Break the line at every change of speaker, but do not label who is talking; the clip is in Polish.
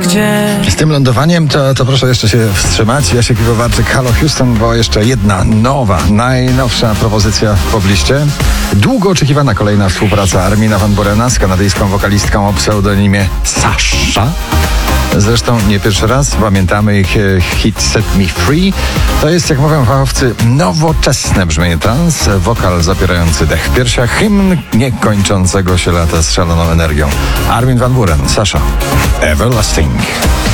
gdzieś.
Z tym lądowaniem to proszę jeszcze się wstrzymać. Jasiek Piwowarczyk, Halo Houston, bo jeszcze jedna nowa, najnowsza propozycja w pobliście. Długo oczekiwana kolejna współpraca Armina van Burena z kanadyjską wokalistką o pseudonimie Sasha. Zresztą nie pierwszy raz, pamiętamy ich hit Set Me Free. To jest, jak mówią fachowcy, nowoczesne brzmienie trans, wokal zapierający dech w piersiach, hymn niekończącego się lata z szaloną energią. Armin van Buuren, Sasha, Everlasting.